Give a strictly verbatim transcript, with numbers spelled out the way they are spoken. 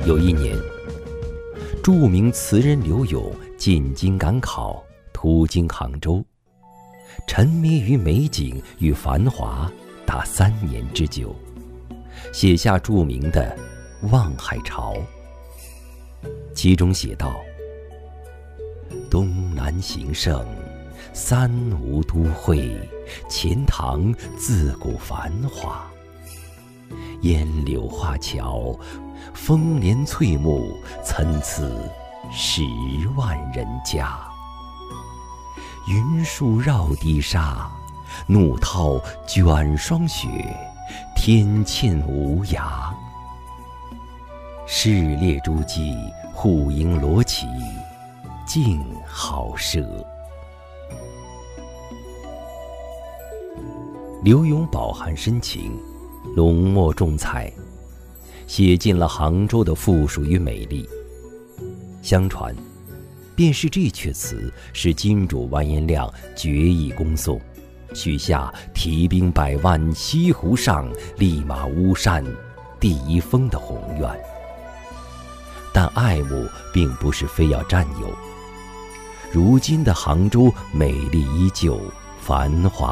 有一年，著名词人柳永进京赶考，途经杭州，沉迷于美景与繁华达三年之久，写下著名的《望海潮》。其中写道：东南形胜，三吴都会，钱塘自古繁华。烟柳画桥，风帘翠幕，参差十万人家。云树绕堤沙，怒涛卷霜雪，天堑无涯。市列诸骑，户迎罗绮，静好舍。柳永饱含深情，浓墨重彩，写尽了杭州的富庶与美丽。相传，便是这阙词使金主完颜亮决意攻宋，许下提兵百万西湖上，立马巫山第一峰的宏愿。但爱慕并不是非要占有，如今的杭州美丽依旧，繁华